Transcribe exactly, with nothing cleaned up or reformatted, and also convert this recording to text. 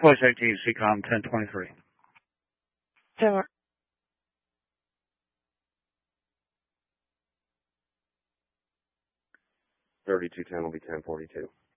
Voice eighteen, C COM ten twenty-three. Sure. thirty-two ten will be ten forty-two.